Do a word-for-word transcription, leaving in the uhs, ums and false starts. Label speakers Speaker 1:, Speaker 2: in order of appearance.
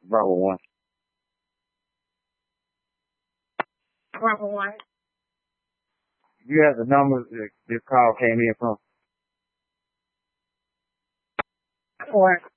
Speaker 1: Bravo one.
Speaker 2: Bravo one.
Speaker 1: You have the number that this call came in from?
Speaker 2: Four.